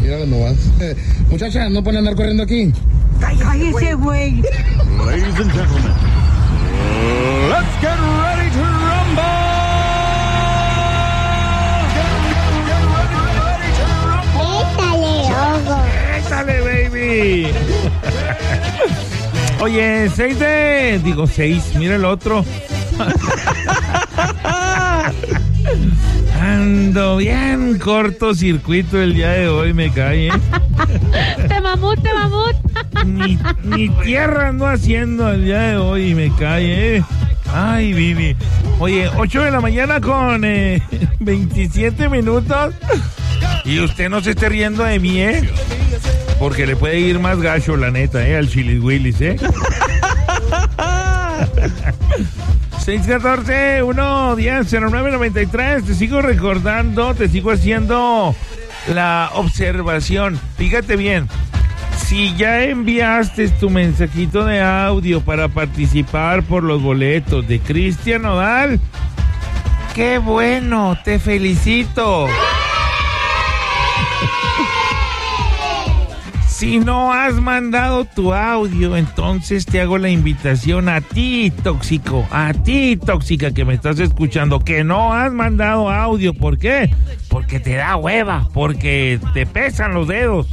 Mira nomás. Muchacha, ¿no pueden andar corriendo aquí? Cállese, güey. Ladies and gentlemen, let's get ready to rumble. ¡Échale, baby! Oye, 6, mira el otro. Ando bien cortocircuito el día de hoy, me cae, ¿eh? Te mamut. Ni tierra ando haciendo el día de hoy, me cae, ¿eh? Ay, Vivi. Oye, 8 de la mañana con 27 minutos. Y usted no se esté riendo de mí, ¿eh? Porque le puede ir más gacho, la neta, al Chili Willis, 614-110-0993. Te sigo recordando, te sigo haciendo la observación. Fíjate bien, si ya enviaste tu mensajito de audio para participar por los boletos de Cristian Nodal, ¡qué bueno! ¡Te felicito! Si no has mandado tu audio, entonces te hago la invitación a ti, tóxico, a ti, tóxica, que me estás escuchando, que no has mandado audio. ¿Por qué? Porque te da hueva, porque te pesan los dedos.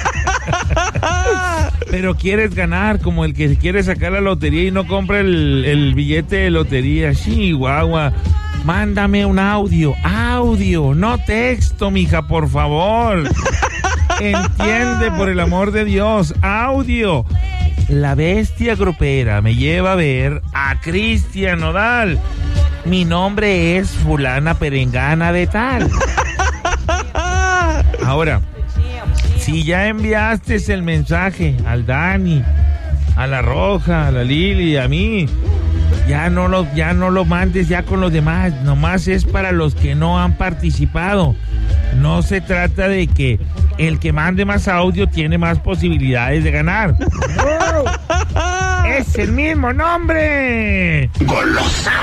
Pero quieres ganar, como el que quiere sacar la lotería y no compra el billete de lotería. Chihuahua, mándame un audio, no texto, mija, por favor. Entiende, por el amor de Dios, audio. La bestia grupera me lleva a ver a Cristian Nodal. Mi nombre es fulana perengana de tal. Ahora, si ya enviaste el mensaje al Dani, a la Roja, a la Lili, a mí, ya no lo mandes ya con los demás. Nomás es para los que no han participado. No se trata de que el que mande más audio tiene más posibilidades de ganar. ¡Oh! ¡Es el mismo nombre! ¡Golosa!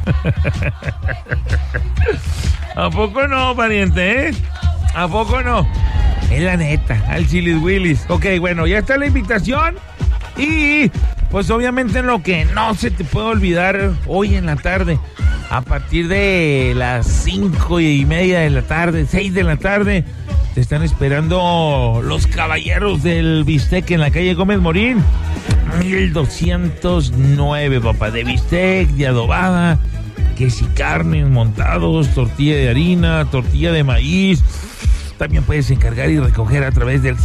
¿A poco no, pariente, ¿A poco no? Es la neta, al Chili Willis. Ok, bueno, ya está la invitación. Y pues obviamente lo que no se te puede olvidar hoy en la tarde, a partir de las 5:30 de la tarde, 6 de la tarde, te están esperando los caballeros del bistec en la calle Gómez Morín, 1209, papá, de bistec, de adobada, queso y carnes montados, tortilla de harina, tortilla de maíz. También puedes encargar y recoger a través del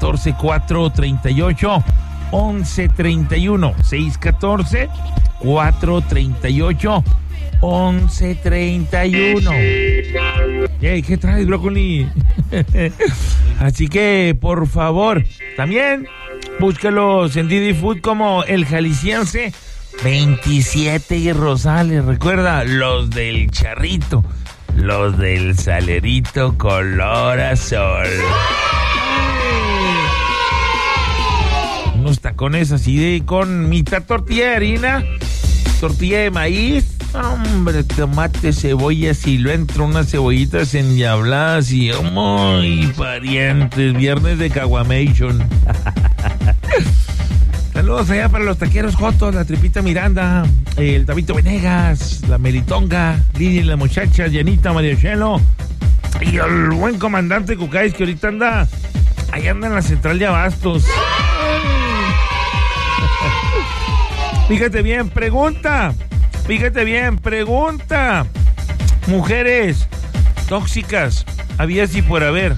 614-438-1131, 614-438-1131. Hey, ¿qué traes, brócoli? Así que, por favor, también búscalos en Didi Food como el Jalisciense 27 y Rosales. Recuerda, los del Charrito, los del Salerito color azul. Unos tacones así de con mitad tortilla de harina, tortilla de maíz, hombre, tomate, cebolla, cilantro, unas cebollitas endiabladas y muy parientes, viernes de Caguamation. Saludos allá para los taqueros Jotos, la Tripita Miranda, el Tabito Venegas, la Meritonga, Lili, la muchacha, Janita, María Chelo y el buen comandante Cucáis, que ahorita anda en la central de Abastos. Fíjate bien, pregunta. Mujeres tóxicas, había si por haber.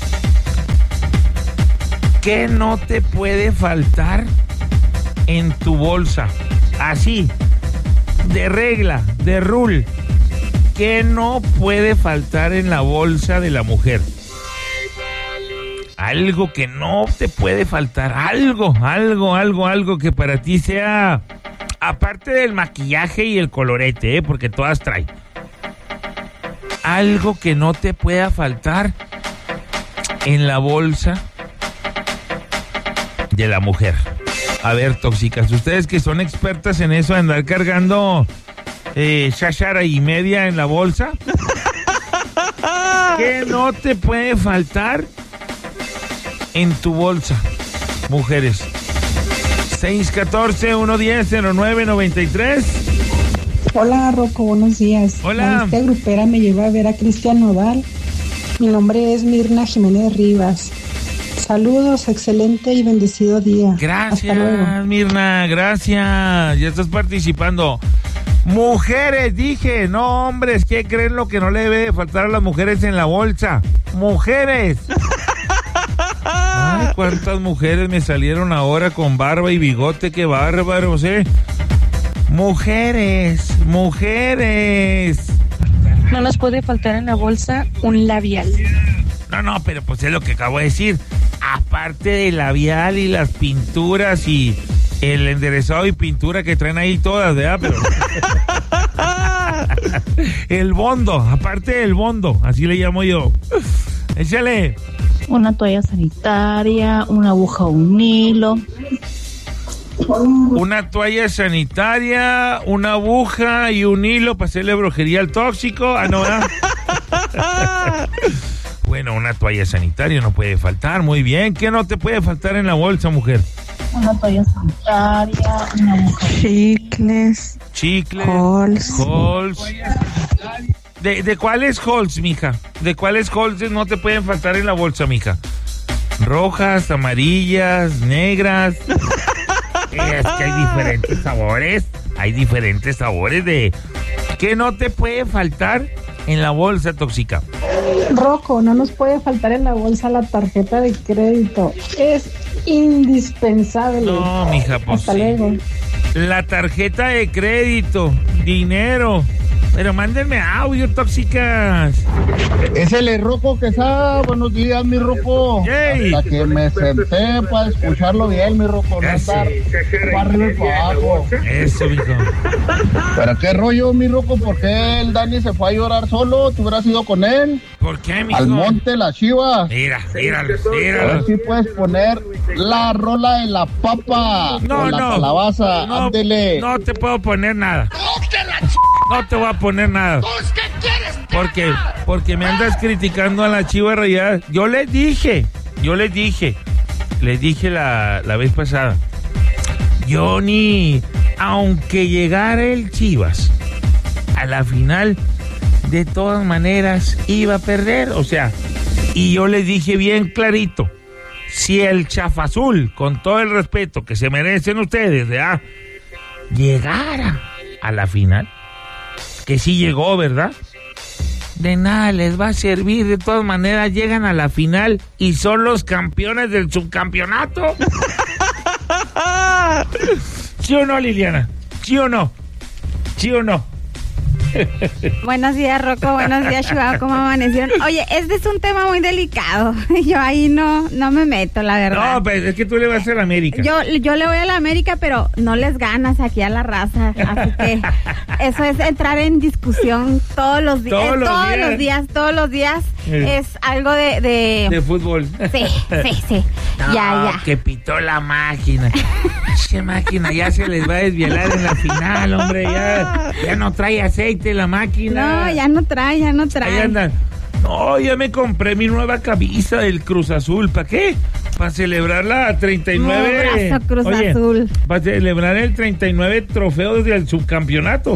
¿Qué no te puede faltar en tu bolsa? Así, de regla, de rule. ¿Qué no puede faltar en la bolsa de la mujer? Algo que no te puede faltar, algo que para ti sea, aparte del maquillaje y el colorete, porque todas traen. Algo que no te pueda faltar en la bolsa de la mujer. A ver, tóxicas, ustedes que son expertas en eso, andar cargando cháchara y media en la bolsa. ¿Qué no te puede faltar en tu bolsa, mujeres? 614-110-0993. Hola, Rocco, buenos días. Hola. La lista grupera me llevó a ver a Cristian Nodal. Mi nombre es Mirna Jiménez Rivas. Saludos, excelente y bendecido día. Gracias, Hasta luego. Mirna, gracias. Ya estás participando. Mujeres, dije, no hombres, ¿qué creen lo que no le debe de faltar a las mujeres en la bolsa? ¡Mujeres! Ay, cuántas mujeres me salieron ahora con barba y bigote, qué bárbaros, ¿eh? Mujeres. No nos puede faltar en la bolsa un labial. No, pero pues es lo que acabo de decir. Aparte del labial y las pinturas y el enderezado y pintura que traen ahí todas, ¿verdad? Pero... el bondo, aparte del bondo, así le llamo yo. Échale. Una toalla sanitaria, una aguja o un hilo. Una toalla sanitaria, una aguja y un hilo para hacerle brujería al tóxico. Ah, no, ¿verdad? Bueno, una toalla sanitaria no puede faltar. Muy bien. ¿Qué no te puede faltar en la bolsa, mujer? Una toalla sanitaria, una aguja. Chicles. Halls. ¿De cuáles Halls, mija? ¿De cuáles Halls no te pueden faltar en la bolsa, mija? Rojas, amarillas, negras. Es que hay diferentes sabores. Hay diferentes sabores de... ¿Qué no te puede faltar en la bolsa, tóxica? Rocco, no nos puede faltar en la bolsa la tarjeta de crédito. Es indispensable. No, mija, pues Hasta sí. luego. La tarjeta de crédito, dinero. Pero mándenme audio, tóxicas. Es el Rocco Quesada. Buenos días, mi Rocco. Yay. Hasta que me senté para escucharlo bien, mi Rocco. No Eso. estar para arriba y para abajo. Eso, mijo. ¿Pero qué rollo, mi Rocco? ¿Por qué el Dani se fue a llorar solo? ¿Tú hubieras ido con él? ¿Por qué, mijo? Al monte, las Chivas. Mira. A ver si puedes poner la rola de la papa. Con la calabaza. Ándele. No te puedo poner nada. No te voy a poner nada. Porque me andas criticando a la Chiva Rayadas. Yo les dije la vez pasada. Yo aunque llegara el Chivas a la final, de todas maneras iba a perder. O sea, y yo les dije bien clarito, si el Chafazul, con todo el respeto que se merecen ustedes, ¿verdad?, llegara a la final, que sí llegó, ¿verdad?, de nada les va a servir. De todas maneras llegan a la final y son los campeones del subcampeonato. ¿Sí o no, Liliana? ¿Sí o no? Buenos días, Rocco. Buenos días, Chihuahua. ¿Cómo amanecieron? Oye, este es un tema muy delicado. Yo ahí no me meto, la verdad. No, pero es que tú le vas a la América. Yo le voy a la América, pero no les ganas aquí a la raza. Así que eso es entrar en discusión todos los días. Todos los días. Es algo de fútbol. Sí. No, Ya. Que pitó la máquina. ¿Qué máquina? Ya se les va a desvielar en la final, hombre. Ya no trae aceite la máquina. No, ya no trae. Ahí andan. No, ya me compré mi nueva camisa del Cruz Azul. ¿Para qué? Para celebrar la 39. No, brazo, Cruz Azul. Para celebrar el 39 trofeos del subcampeonato.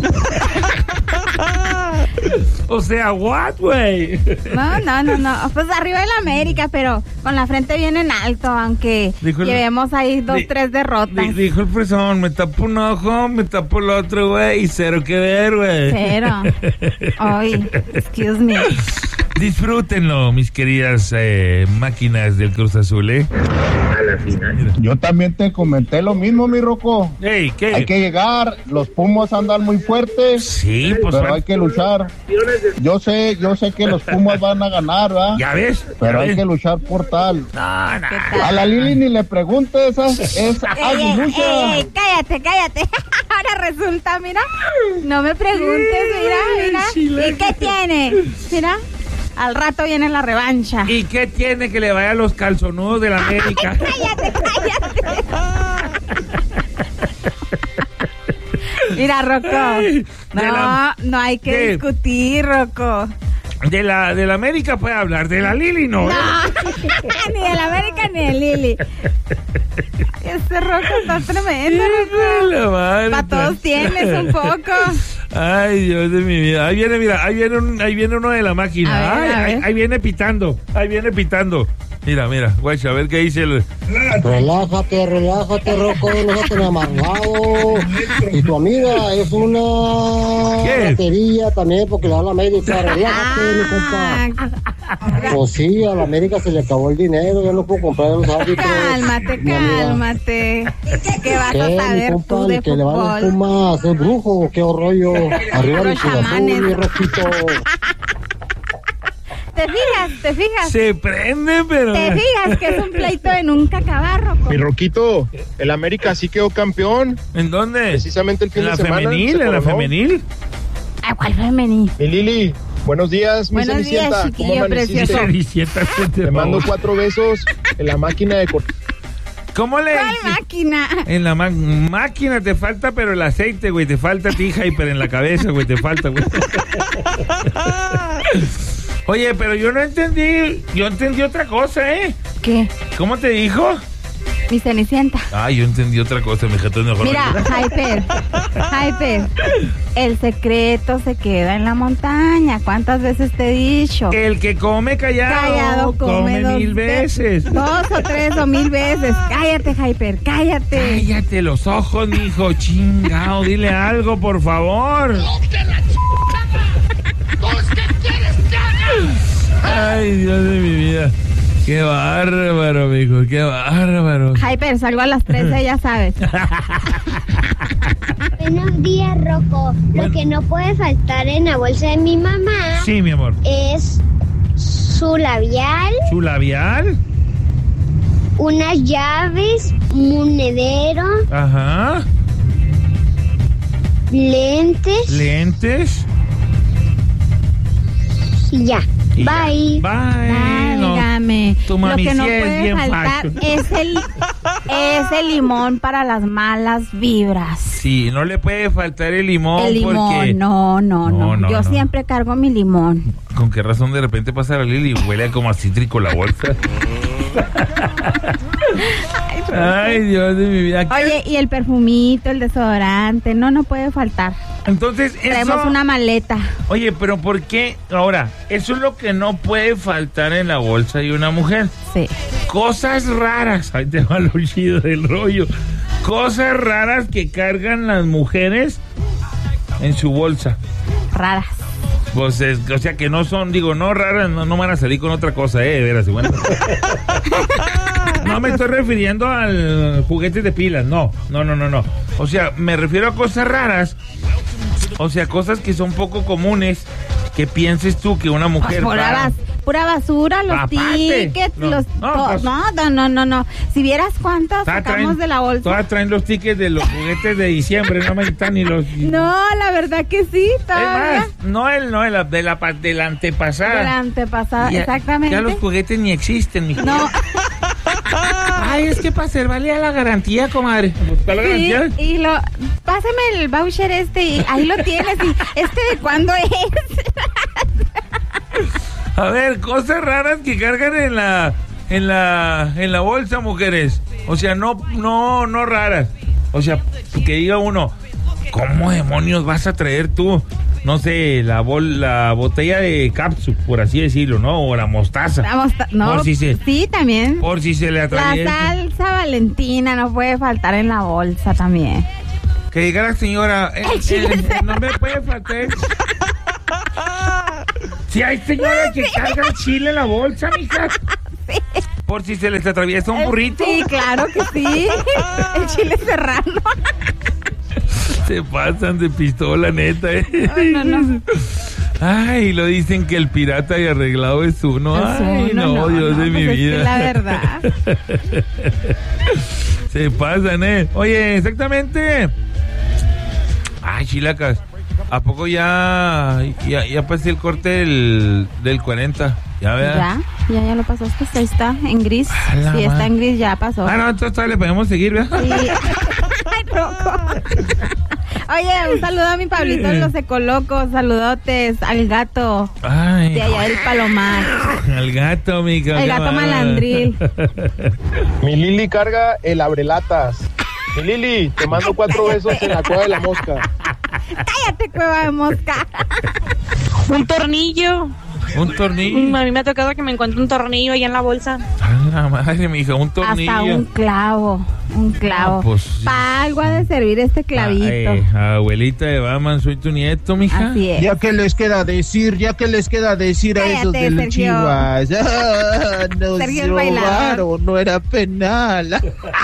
O sea, what, güey. No. Pues arriba de la América, pero con la frente bien en alto, aunque llevemos ahí 2-3 derrotas. Dijo el fresón, me tapo un ojo, me tapo el otro, güey, y cero que ver, güey. Cero. Ay, excuse me. Disfrútenlo, mis queridas máquinas del Cruz Azul, a la final. Yo también te comenté lo mismo, mi Rocco. Hey, ¿qué? Hay que llegar, los Pumas andan muy fuertes. Sí, pues. Pero hay que luchar. Yo sé que los Pumas van a ganar, ¿verdad? Ya ves. Pero hay que luchar por tal. No. A la Lili ni le preguntes, es aguilucha. Cállate. Ahora resulta, mira. No me preguntes, mira. ¿Y qué tiene? Mira. Al rato viene la revancha. ¿Y qué tiene que le vaya a los calzonudos de la América? Cállate. Mira, Rocco. No hay que discutir, Rocco. De la América puede hablar, de la Lili no. No, ni de la América ni de Lili. Este Rocco está tremendo, Rocco. Para todos tienes un poco. Ay, Dios de mi vida. Ahí viene, mira, ahí viene uno de la máquina. A ver. Ahí viene pitando. Mira, guacha, a ver qué dice el... Relájate, Rocco, no seas tan amargado. Y tu amiga es una batería también porque le da a la América. Relájate, mi compa. Pues sí, a la América se le acabó el dinero, ya no puedo comprar los árbitros. Cálmate. ¿Qué vas a saber tú de que le van a Pumas, es brujo, qué rollo. Arriba de Cruz Azul, mi Roquito. ¿Te fijas? Se prende, pero... ¿Te fijas que es un pleito de nunca acabar, Rocco? Mi Roquito, el América sí quedó campeón. ¿En dónde? Precisamente el fin de semana. ¿En la femenil? ¿A cuál femenil? Mi Lili, buenos días, mi Buenos días, Cenicienta. chiquillo precioso. Te mando 4 besos en la máquina de... ¿Cómo le...? ¿Cuál máquina? En la máquina te falta, pero el aceite, güey. Te falta tija, pero en la cabeza, güey, te falta, güey. Oye, pero yo no entendí. Yo entendí otra cosa, ¿eh? ¿Qué? ¿Cómo te dijo? Mi Cenicienta. Ay, yo entendí otra cosa, mi jato. Mira, Hyper, el secreto se queda en la montaña. ¿Cuántas veces te he dicho? El que come callado come 1000 veces. 2 o 3 o 1000 veces. Cállate, Hyper, cállate. Cállate los ojos, mijo, chingao. Dile algo, por favor. Ay, Dios de mi vida. Qué bárbaro, mijo, qué bárbaro. Hyper, salgo a las 13, ya sabes. Buenos días, Rocco. Lo que no puede faltar en la bolsa de mi mamá. Sí, mi amor. Es su labial. ¿Su labial? Unas llaves, un monedero. Ajá. Lentes. Y ya. Bye. Válgame. Tu mami lo que no sí puede faltar es el limón para las malas vibras. Sí, no le puede faltar el limón. El limón, porque... no. Yo siempre cargo mi limón. ¿Con qué razón de repente pasa la Lili y huele como a cítrico la bolsa? Ay, Dios de mi vida. Oye, y el perfumito, el desodorante, no puede faltar. Entonces, traemos una maleta. Oye, pero ¿por qué? Ahora, eso es lo que no puede faltar en la bolsa de una mujer. Sí. Cosas raras. Ahí te va lo chido del rollo. Cosas raras que cargan las mujeres en su bolsa. Raras. Pues o sea que no son, no raras, no van a salir con otra cosa, de veras, bueno. No me estoy refiriendo al juguete de pilas, no. O sea, me refiero a cosas raras, o sea, cosas que son poco comunes, que pienses tú que una mujer... Pura basura, los tickets, no. Si vieras cuántos sacamos de la bolsa. Todas traen los tickets de los juguetes de diciembre, no me están ni los... No, la verdad que sí, todavía. Es más, de la antepasada. De la antepasada, exactamente. Ya los juguetes ni existen, mijo. No. Ay, es que para ser valía la garantía, comadre. ¿Está la garantía? Y pásame el voucher y ahí lo tienes. ¿Y de cuándo es? A ver, cosas raras que cargan en la bolsa, mujeres. O sea, no raras. O sea, que diga uno, ¿cómo demonios vas a traer tú? No sé, la botella de Capsule, por así decirlo, ¿no? O la mostaza. Sí, también. Por si se le atraviesa. La salsa Valentina no puede faltar en la bolsa también. Que diga la señora, no me puede faltar. Si hay señoras que cargan chile en la bolsa, mija. Sí. Por si se les atraviesa un burrito. Sí, claro que sí. El chile serrano. Se pasan de pistola, neta, No. Ay, lo dicen que el pirata y arreglado es uno. Ay, no, Dios de mi vida. Es la verdad. Se pasan, Oye, exactamente. Ay, chilacas. ¿A poco ya pasé el corte del 40? ¿Ya veas? Ya lo pasaste, ahí está, en gris. Sí, está en gris, ya pasó. No, entonces le podemos seguir, ¿verdad? Sí. Ay, Rocco. Oye, un saludo a mi Pablito de los Ecolocos, saludotes al gato. Ay. De allá del Palomar. Al gato, mi El gato malandril. Mi Lili carga el abrelatas. Mi Lili, te mando 4 besos en la cueva de la mosca. Cállate, cueva de mosca. Un tornillo. ¿Un tornillo? A mí me ha tocado que me encuentre un tornillo ahí en la bolsa. Ay, la madre, mija, un tornillo. Hasta un clavo. No, pues, para algo ha de servir este clavito. Abuelita de Batman, soy tu nieto, mija. Así es. Ya que les queda decir a esos del Sergio. Chivas. Nos Sergio el bailador. robaron, no era penal.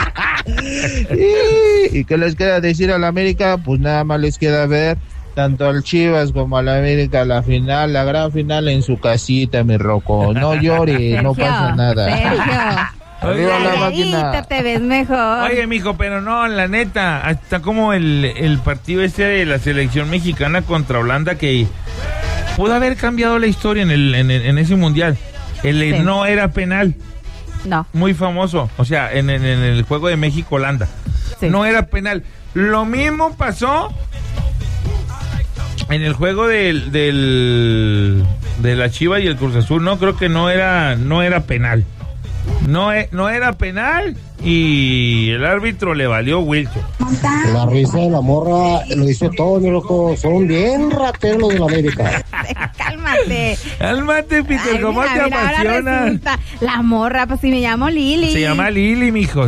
¿Y qué les queda decir a la América? Pues nada más les queda ver tanto al Chivas como a la América la final, la gran final en su casita, mi Rocco. No llores, no pasa nada. Sergio. Arriba la máquina. Te ves mejor. Oye, mijo, pero no, la neta, está como el partido de la selección mexicana contra Holanda que pudo haber cambiado la historia en ese mundial. Sí. No era penal. No. Muy famoso, o sea, en el juego de México-Holanda. Sí. No era penal. Lo mismo pasó en el juego de la Chivas y el Cruz Azul. No, creo que no era penal. No era penal y el árbitro le valió Wilson. La risa de la morra lo dice todo, mi loco. Son bien rateros los de la América. Cálmate, Peter. Ay, ¿Cómo te apasiona? Resulta, la morra, pues si me llamo Lili. Se llama Lili, mijo.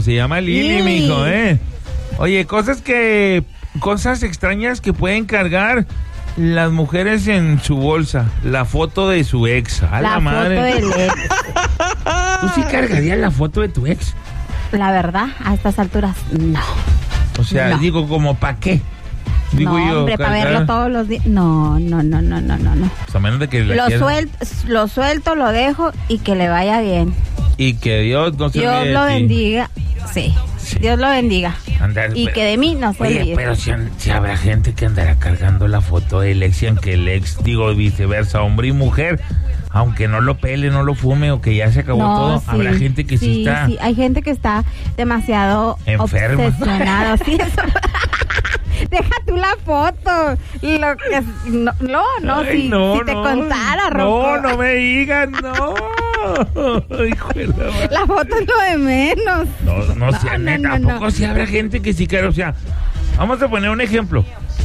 Oye, cosas extrañas que pueden cargar las mujeres en su bolsa. La foto de su ex. A la madre. Foto del ex. ¿Tú sí cargarías la foto de tu ex? La verdad, a estas alturas, no. O sea, No. digo, ¿como para qué? Digo no, yo, hombre, para cargar. verlo todos los días. No. Pues a menos de que Lo suelto, lo dejo y que le vaya bien. Y que Dios no se Dios olvide de lo ti. bendiga. Sí. Dios lo bendiga. Y que de mí no se Oye, olvide. pero si habrá gente que andará cargando la foto del ex y aunque el ex, digo, viceversa, hombre y mujer, aunque no lo pele, no lo fume o que ya se acabó todo, sí, habrá gente que sí está... Sí, hay gente que está demasiado enferma. obsesionada. Sí, eso. Deja tú la foto. Lo que Ay, si te contara, No, Rocco. no me digan, no. Hijo de la madre. La foto es lo de menos. No sea neta, tampoco si habrá gente que sí quiere, o sea, vamos a poner un ejemplo.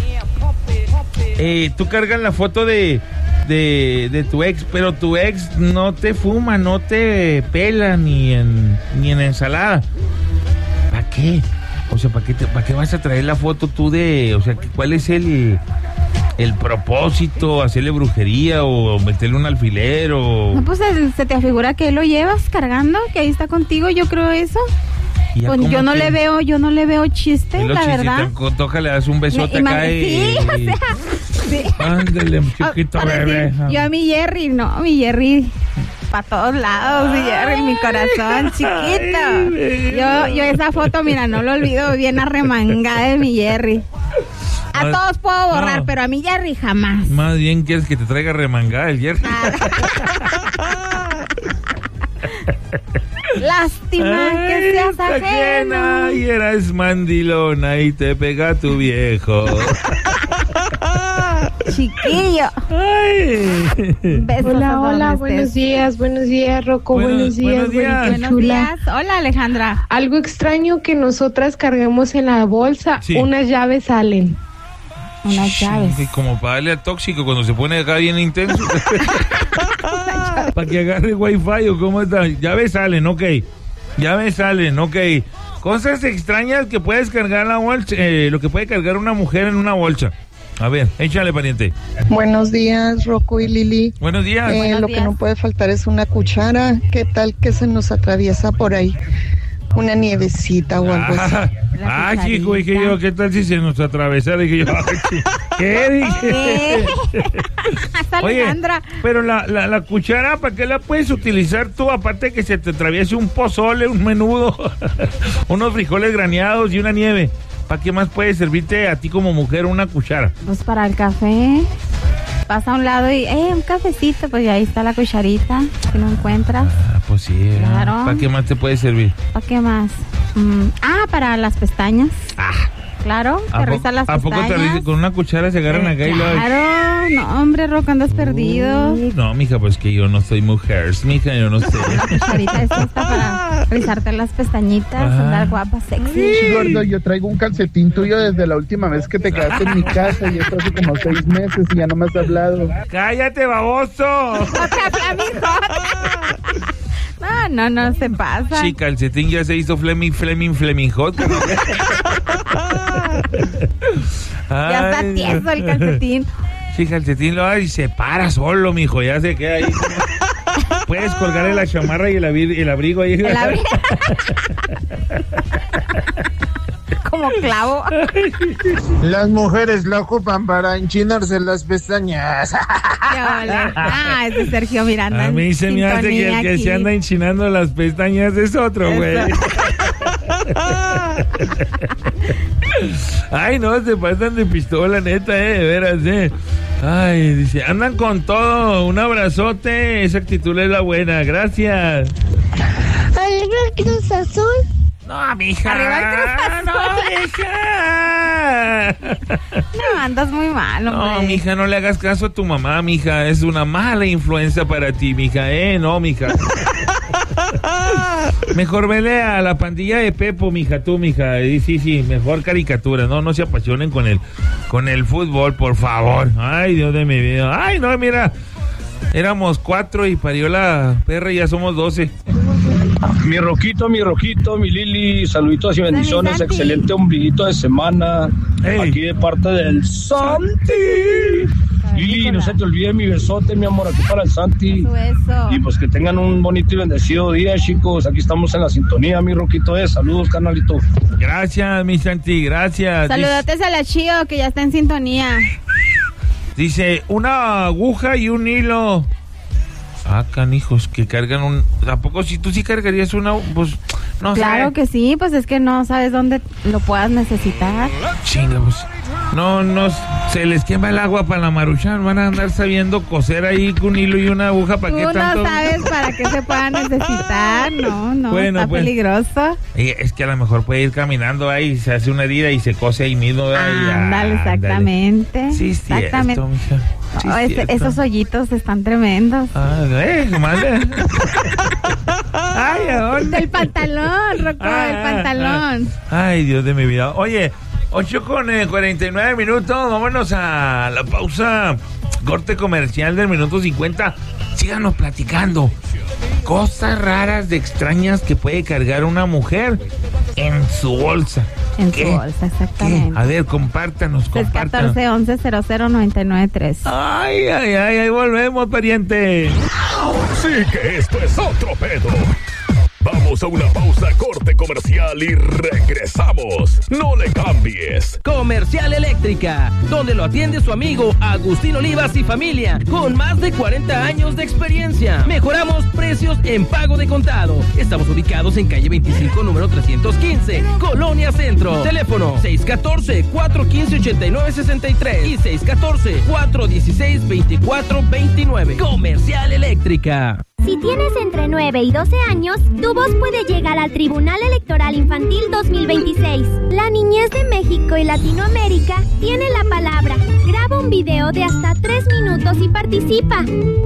Tú cargas la foto de tu ex, pero tu ex no te fuma, no te pela ni en ensalada. ¿Para qué? O sea, ¿para qué vas a traer la foto tú o sea, cuál es el propósito? ¿Hacerle brujería o meterle un alfiler o...? No, pues se te afigura que lo llevas cargando, que ahí está contigo, yo creo eso. Pues yo no le veo chiste, la verdad. Toca, le das un besote acá Sí, o sea, sí. Ándale, chiquito bebé. Yo a mi Jerry, para todos lados, mi Jerry, mi corazón chiquito. Yo esa foto, mira, no lo olvido, bien arremangada de mi Jerry. A todos puedo borrar, pero a mi Jerry jamás. Más bien quieres que te traiga remangada el Jerry. Lástima que seas ajeno. Y eras mandilona y te pega tu viejo. Chiquillo. Besos. Hola, buenos días, Rocco, buenos días. Buenos días. Hola, Alejandra. Algo extraño que nosotras carguemos en la bolsa, sí. Unas llaves salen. Unas llaves. Y como para darle al tóxico cuando se pone acá bien intenso. Para que agarre wifi o cómo está. Llaves salen, ok. Cosas extrañas que puedes cargar la bolsa, lo que puede cargar una mujer en una bolsa. A ver, échale, pariente. Buenos días, Rocco y Lili. Buenos días. Lo que no puede faltar es una cuchara. ¿Qué tal que se nos atraviesa por ahí una nievecita o algo así? Chico, dije yo, ¿qué tal si se nos atravesara? Dije yo, ¿qué dije? Oye, Alejandra. pero la cuchara, ¿para qué la puedes utilizar tú? Aparte de que se te atraviese un pozole, un menudo, unos frijoles graneados y una nieve. ¿Para qué más puede servirte a ti como mujer una cuchara? Pues para el café. Pasa a un lado y, un cafecito, pues ahí está la cucharita, si no encuentras. Pues sí. Claro. ¿Para qué más te puede servir? ¿Para qué más? Para las pestañas. Claro, te rizas las ¿A poco pestañas? con una cuchara se agarran acá y luego? Claro, no, hombre, Rocco, andas perdido. No, mija, pues que yo no soy mujer, mija, yo no sé. La cucharita es esta para rizarte las pestañitas, andar guapa, sexy. Sí, gordo, yo traigo un calcetín tuyo desde la última vez que te quedaste en mi casa y esto hace como 6 meses y ya no me has hablado. ¡Cállate, baboso! No se pasa. Sí, calcetín ya se hizo Fleming Hot. Ya está tieso el calcetín. Sí, calcetín lo hace y se para solo, mijo, ya se queda ahí. Puedes colgarle la chamarra y el abrigo ahí. El abrigo. Como clavo. Las mujeres la ocupan para enchinarse las pestañas. Es de Sergio Miranda. A mí se me hace que el que aquí se anda enchinando las pestañas es otro, güey. Ay, no, se pasan de pistola, neta, de veras, Ay, dice, andan con todo. Un abrazote, esa actitud es la buena, gracias. ¿Arriba el Cruz Azul? No, mija. Arriba el Cruz Azul. No, mija. No, andas muy mal, hombre. No, mija, no le hagas caso a tu mamá, mija. Es una mala influencia para ti, mija, no, mija. Mejor vele a la pandilla de Pepo, mija, tú, mija. Sí, mejor caricatura, no se apasionen con el fútbol, por favor. Ay, Dios de mi vida. Ay, no, mira, éramos 4 y parió la perra y ya somos 12. Mi Roquito, mi Lili, saluditos y bendiciones, excelente ombliguito de semana, aquí de parte del Santi. Lili, no se te olvide mi besote, mi amor, aquí para el Santi. Y pues que tengan un bonito y bendecido día, chicos, aquí estamos en la sintonía, mi Roquito, saludos, carnalito. Gracias, mi Santi, gracias. Saludotes a la Chío, que ya está en sintonía. Dice, una aguja y un hilo. Canijos, que cargan un... ¿A poco si tú sí cargarías una? Pues, no sé. Claro que sí, pues es que no sabes dónde lo puedas necesitar. Chinga, pues... No, se les quema el agua para la Maruchan. Van a andar sabiendo coser ahí con un hilo y una aguja. ¿Para qué tanto? Tú no sabes para qué se pueda necesitar. No, bueno, está peligroso. Es que a lo mejor puede ir caminando ahí, se hace una herida y se cose ahí mismo. Ándale, exactamente. Sí, exactamente. Cierto, mija. Esos hoyitos están tremendos. Madre. Ay, ¿a dónde? Del pantalón, Rocco, del pantalón. Ay, Dios de mi vida. Oye, 8:49 minutos, vámonos a la pausa, corte comercial del minuto 50. Síganos platicando. Cosas raras de extrañas que puede cargar una mujer en su bolsa. En su bolsa, exactamente. ¿Qué? A ver, compártanos. 1411-0099-3. Ay, ahí volvemos, pariente. Sí que esto es otro pedo. Vamos a una pausa, corte comercial y regresamos. No le cambies. Comercial Eléctrica, donde lo atiende su amigo Agustín Olivas y familia, con más de 40 años de experiencia. Mejoramos precios en pago de contado. Estamos ubicados en calle 25, número 315, Colonia Centro. Teléfono 614-415-8963 y 614-416-2429. Comercial Eléctrica. Si tienes entre 9 y 12 años, tu voz puede llegar al Tribunal Electoral Infantil 2026. La niñez de México y Latinoamérica tiene la palabra. Graba un video de hasta 3 minutos y participa.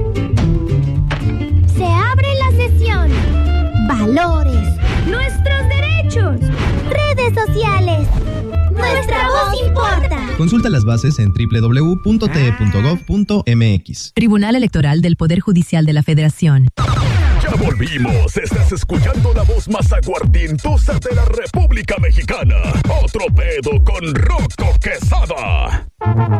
Se abre la sesión. Valores. Nuestros derechos. Redes sociales. Nuestra voz importa. Consulta las bases en www.te.gov.mx. Tribunal Electoral del Poder Judicial de la Federación. Ya volvimos. Estás escuchando la voz más aguardientosa de la República Mexicana. Otro pedo con Rocco Quesada.